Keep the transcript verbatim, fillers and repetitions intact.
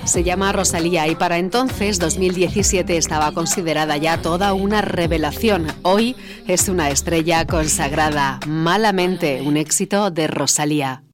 Se llama Rosalía y para entonces, dos mil diecisiete, estaba considerada ya toda una revelación. Hoy es una estrella consagrada. Malamente, un éxito de Rosalía.